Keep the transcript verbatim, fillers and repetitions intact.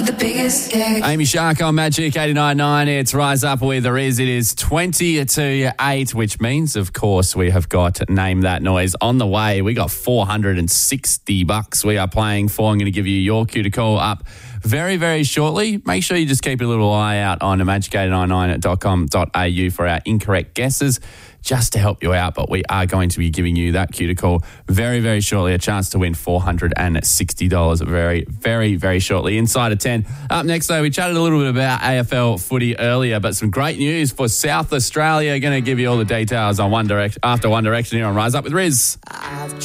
with the biggest kick. Amy Shark on Magic eighty-nine point nine. It's Rise Up with the Riz. It is twenty to eight, which means, of course, we have got Name That Noise on the way. We got four hundred sixty bucks we are playing for. I'm going to give you your cue to call up very, very shortly. Make sure you just keep a little eye out on magic eight nine nine dot com dot a u for our incorrect guesses, just to help you out. But we are going to be giving you that cue to call very, very shortly. A chance to win four hundred sixty dollars very, very, very shortly. Inside of ten. Up next, though, we chatted a little bit about A F L footy earlier, but some great news for South Australia. Going to give you all the details on One Direction after One Direction here on Rise Up with Riz. I've